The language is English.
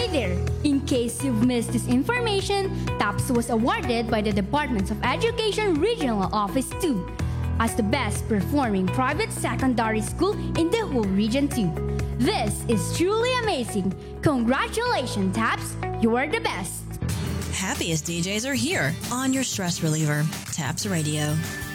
Hi there! In case you've missed this information, TAPS was awarded by the Department of Education Regional Office 2 as the best performing private secondary school in the whole Region 2. This is truly amazing. Congratulations, TAPS! You are the best! Happiest DJs are here on your stress reliever, TAPS Radio.